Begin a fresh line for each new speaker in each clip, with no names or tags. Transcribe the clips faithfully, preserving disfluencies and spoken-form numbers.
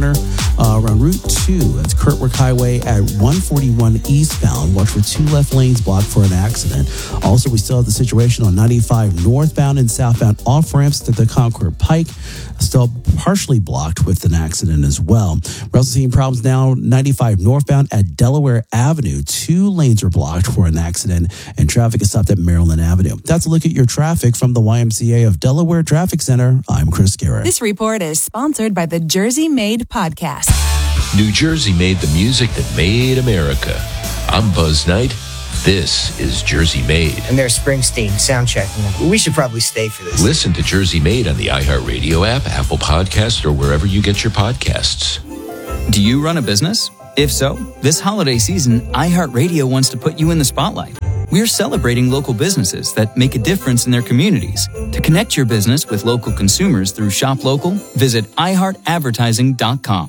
corner uh, around Route two. That's Kurtwick Highway at one forty-one eastbound. Watch for two left lanes blocked for an accident. Also, we still have the situation on ninety-five northbound and southbound off-ramps to the Concord Pike, still partially blocked with an accident as well. We're also seeing problems now ninety-five northbound at Delaware Avenue. Two lanes are blocked for an accident, and traffic is stopped at Maryland Avenue. That's a look at your traffic from the Y M C A of Delaware Traffic Center. I'm Chris Garrett.
This report is sponsored by the Jersey Made Podcast.
New Jersey made the music that made America. I'm Buzz Knight. This is Jersey Made.
And there's Springsteen sound checking. We should probably stay for this.
Listen to Jersey Made on the iHeartRadio app, Apple Podcasts, or wherever you get your podcasts.
Do you run a business? If so, this holiday season, iHeartRadio wants to put you in the spotlight. We're celebrating local businesses that make a difference in their communities. To connect your business with local consumers through Shop Local, visit i heart advertising dot com.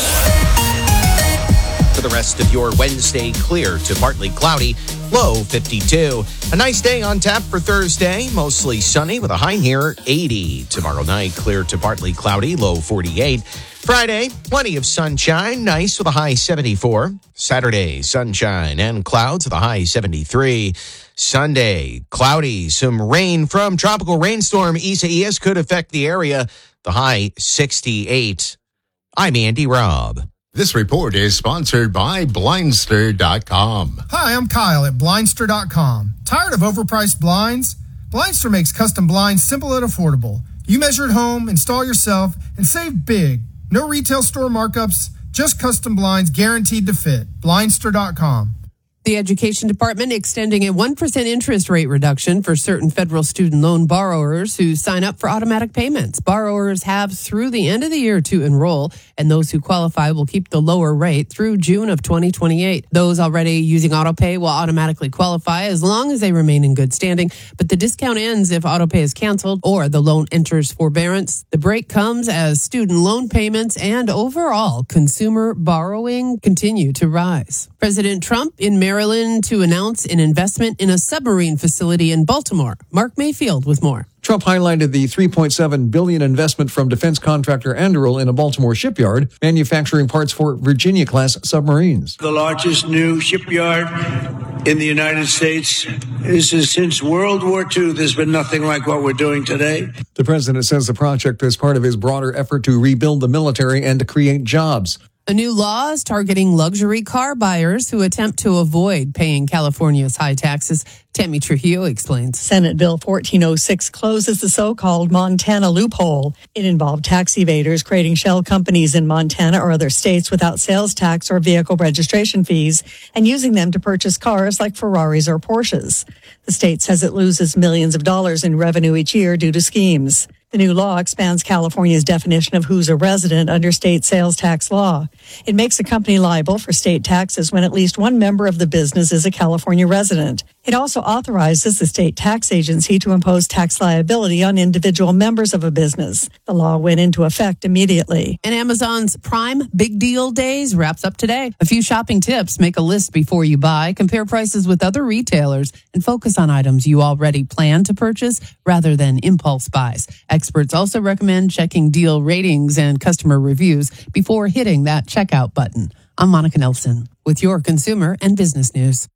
For the rest of your Wednesday, clear to partly cloudy, low fifty-two. A nice day on tap for Thursday, mostly sunny with a high near eighty. Tomorrow night, clear to partly cloudy, low forty-eight. Friday, plenty of sunshine, nice with a high seventy-four. Saturday, sunshine and clouds with a high seventy-three. Sunday, cloudy, some rain from tropical rainstorm Isaias could affect the area, the high sixty-eight. I'm Andy Robb.
This report is sponsored by Blindster dot com.
Hi, I'm Kyle at Blindster dot com. Tired of overpriced blinds? Blindster makes custom blinds simple and affordable. You measure at home, install yourself, and save big. No retail store markups, just custom blinds guaranteed to fit. Blindster dot com.
The Education Department extending a one percent interest rate reduction for certain federal student loan borrowers who sign up for automatic payments. Borrowers have through the end of the year to enroll, and those who qualify will keep the lower rate through June of twenty twenty-eight. Those already using autopay will automatically qualify as long as they remain in good standing, but the discount ends if autopay is canceled or the loan enters forbearance. The break comes as student loan payments and overall consumer borrowing continue to rise. President Trump in Maryland to announce an investment in a submarine facility in Baltimore. Mark Mayfield with more.
Trump highlighted the three point seven billion dollars investment from defense contractor Anduril in a Baltimore shipyard, manufacturing parts for Virginia-class submarines.
The largest new shipyard in the United States. This is since World War Two. There's been nothing like what we're doing today.
The president says the project is part of his broader effort to rebuild the military and to create jobs.
A new law is targeting luxury car buyers who attempt to avoid paying California's high taxes. Tammy Trujillo explains.
Senate Bill fourteen oh six closes the so-called Montana loophole. It involved tax evaders creating shell companies in Montana or other states without sales tax or vehicle registration fees and using them to purchase cars like Ferraris or Porsches. The state says it loses millions of dollars in revenue each year due to schemes. The new law expands California's definition of who's a resident under state sales tax law. It makes a company liable for state taxes when at least one member of the business is a California resident. It also authorizes the state tax agency to impose tax liability on individual members of a business. The law went into effect immediately.
And Amazon's Prime Big Deal Days wraps up today. A few shopping tips: make a list before you buy, compare prices with other retailers, and focus on items you already plan to purchase rather than impulse buys. Experts also recommend checking deal ratings and customer reviews before hitting that checkout button. I'm Monica Nelson with your consumer and business news.